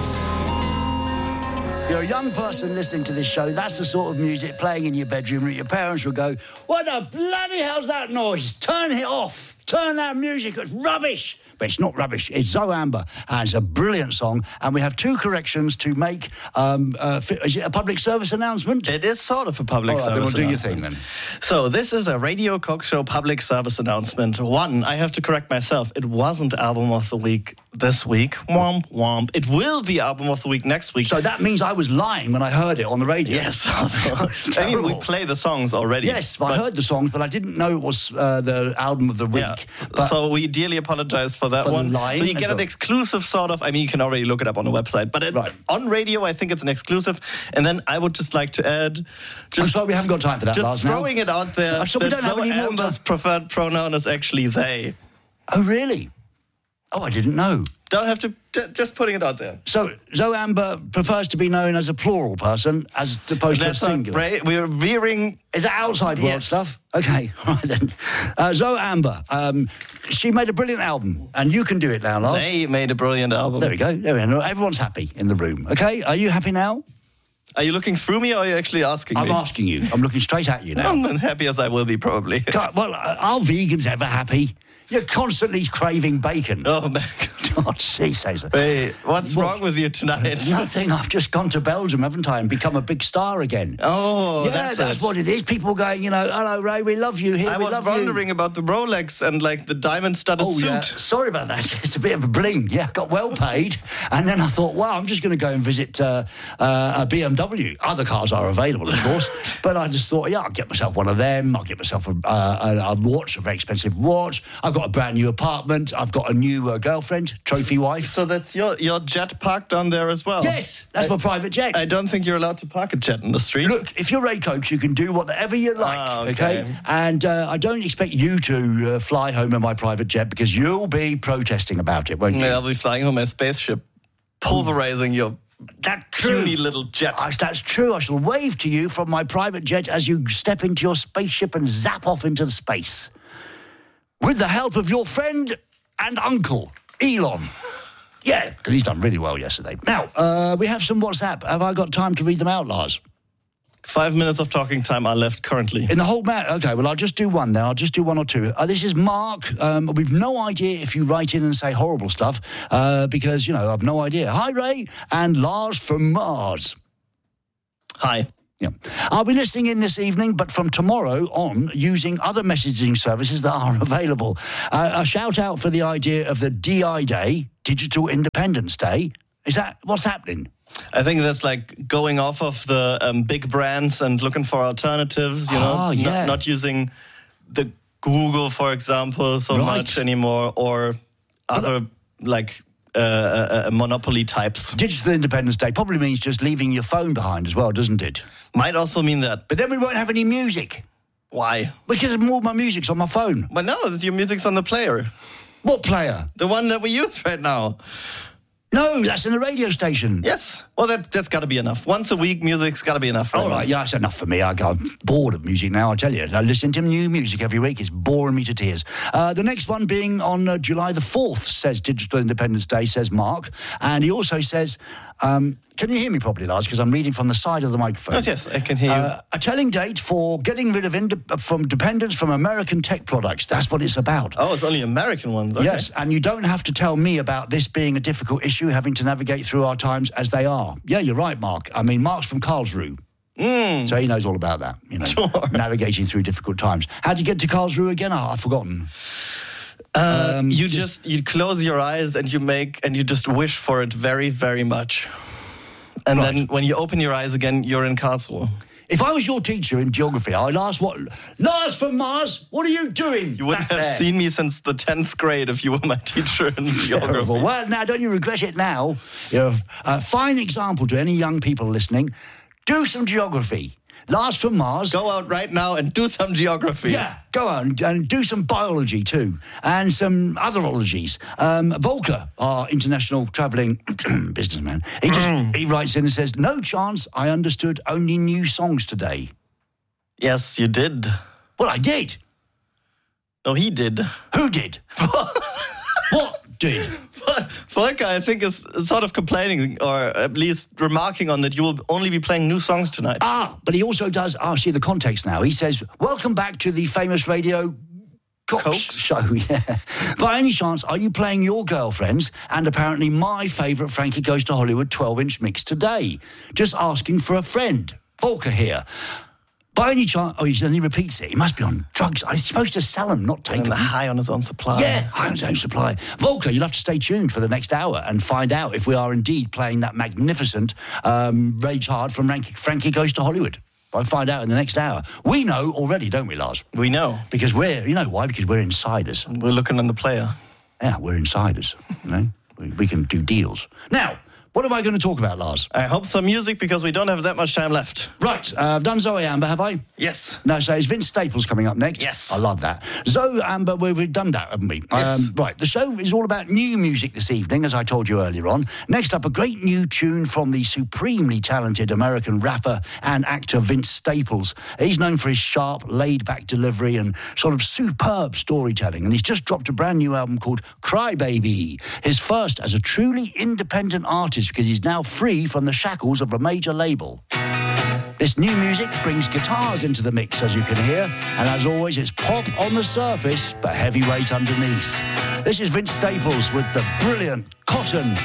Rolex. If you're a young person listening to this show, that's the sort of music playing in your bedroom that your parents will go, what the bloody hell's that noise? Turn it off. Turn that music. It's rubbish. But it's not rubbish. It's Zoe Amber, and it's a brilliant song. And we have two corrections to make. Is it a public service announcement? It is sort of a public service announcement. Then we'll do your thing then. So this is a Radio Cock Show public service announcement. One, I have to correct myself. It wasn't Album of the Week this week. Womp, womp. It will be Album of the Week next week. So that means I was lying when I heard it on the radio. Yes. I mean, we play the songs already. Yes, I heard the songs, but I didn't know it was the Album of the Week. Yeah. So we dearly apologize for that one. So you get an exclusive sort of, I mean, you can already look it up on the website, but on radio, I think it's an exclusive. And then I would just like to add... I'm sorry, we haven't got time for that, Just Lars, throwing it out there that Zoe Amber's preferred pronoun is actually they. Oh, really? Oh, I didn't know. Don't have to... Just putting it out there. So Zoe Amber prefers to be known as a plural person as opposed to a singular. We're veering... Is that outside world stuff? Okay, all right then. Zoe Amber, she made a brilliant album, and you can do it now, Lars. They made a brilliant album. There we go. Everyone's happy in the room. Okay, are you happy now? Are you looking through me, or are you actually asking me? I'm asking you. I'm looking straight at you now. I'm as happy as I will be, probably. Well, are vegans ever happy? You're constantly craving bacon. Oh, man. God, say so. Hey, what's wrong with you tonight? Nothing. I've just gone to Belgium, haven't I, and become a big star again. Oh, yeah, that's what it is. People going, hello, Ray, we love you here. I was wondering about the Rolex and like the diamond-studded suit. Yeah. Sorry about that. It's a bit of a bling. Yeah, got well paid, and then I thought, wow, I'm just going to go and visit a BMW. Other cars are available, of course, but I just thought, I'll get myself one of them. I'll get myself a watch, a very expensive watch. I've got a brand new apartment. I've got a new girlfriend, trophy wife. So that's your jet parked on there as well? Yes, that's my private jet. I don't think you're allowed to park a jet in the street. Look, if you're Ray Coates, you can do whatever you like, okay? And I don't expect you to fly home in my private jet because you'll be protesting about it, won't you? Yeah, I'll be flying home in a spaceship, pulverizing your puny little jet. That's true. I shall wave to you from my private jet as you step into your spaceship and zap off into space. With the help of your friend and uncle, Elon. Yeah, because he's done really well yesterday. Now, we have some WhatsApp. Have I got time to read them out, Lars? 5 minutes of talking time are left currently. In the whole matter? Okay, well, I'll just do one now. I'll just do one or two. This is Mark. We've no idea if you write in and say horrible stuff because, I've no idea. Hi, Ray and Lars from Mars. Hi. Yeah. I'll be listening in this evening, but from tomorrow on, using other messaging services that are available. A shout out for the idea of the DI Day, Digital Independence Day. Is that what's happening? I think that's like going off of the big brands and looking for alternatives, not using the Google, for example, so much anymore, or other monopoly types. Digital Independence Day probably means just leaving your phone behind as well, doesn't it? Might also mean that. But then we won't have any music. Why? Because all my music's on my phone. But no, your music's on the player. What player? The one that we use right now. No, that's in the radio station. Yes. Well, that's got to be enough. Once a week, music's got to be enough. All right, that's enough for me. I'm bored of music now, I tell you. I listen to new music every week. It's boring me to tears. The next one being on July the 4th, says Digital Independence Day, says Mark. And he also says... can you hear me properly, Lars? Because I'm reading from the side of the microphone. Yes, I can hear you. A telling date for getting rid of dependence from American tech products. That's what it's about. Oh, it's only American ones. Okay. Yes, and you don't have to tell me about this being a difficult issue, having to navigate through our times as they are. Yeah, you're right, Mark. I mean, Mark's from Karlsruhe. So he knows all about that, Sure. Navigating through difficult times. How'd you get to Karlsruhe again? I've forgotten. You close your eyes and you just wish for it very, very much. And then when you open your eyes again, you're in Karlsruhe. If I was your teacher in geography, I'd ask Lars from Mars, what are you doing? You wouldn't have seen me since the 10th grade if you were my teacher in geography. Well, now, don't you regret it now? You're a fine example to any young people listening. Do some geography. Lars from Mars. Go out right now and do some geography. Yeah, go out and do some biology too, and some other ologies. Volker, our international travelling businessman, he writes in and says, no chance I understood only new songs today. Yes, you did. Well, I did. No, he did. Who did? What? did. Volker, I think, is sort of complaining, or at least remarking on that you will only be playing new songs tonight. But he also does, see the context now. He says, welcome back to the famous Radio Cox show. Yeah. By any chance, are you playing your girlfriends and apparently my favourite Frankie Goes to Hollywood 12-inch mix today? Just asking for a friend. Volker here. By any chance... Oh, he repeats it. He must be on drugs. He's supposed to sell them, not take them. High on his own supply. Yeah, high on his own supply. Volker, you'll have to stay tuned for the next hour and find out if we are indeed playing that magnificent Rage Hard from Frankie Goes to Hollywood. I'll find out in the next hour. We know already, don't we, Lars? We know. Because you know why? Because we're insiders. We're looking on the player. Yeah, we're insiders, you know. We can do deals. Now, what am I going to talk about, Lars? I hope some music, because we don't have that much time left. Right, I've done Zoe Amber, have I? Yes. No, so it's Vince Staples coming up next. Yes. I love that. Zoe Amber, we've done that, haven't we? Yes. Right, the show is all about new music this evening, as I told you earlier on. Next up, a great new tune from the supremely talented American rapper and actor Vince Staples. He's known for his sharp, laid-back delivery and sort of superb storytelling, and he's just dropped a brand new album called Cry Baby, his first as a truly independent artist, because he's now free from the shackles of a major label. This new music brings guitars into the mix, as you can hear, and as always, it's pop on the surface, but heavyweight underneath. This is Vince Staples with the brilliant Cotton